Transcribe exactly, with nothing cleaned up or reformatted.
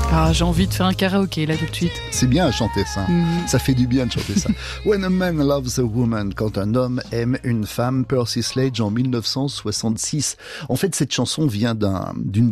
Ah, j'ai envie de faire un karaoké là tout de suite. C'est bien à chanter ça. Mmh. Ça fait du bien de chanter ça. When a man loves a woman, quand un homme aime une femme, Percy Sledge en mille neuf cent soixante-six. En fait, cette chanson vient d'un, d'une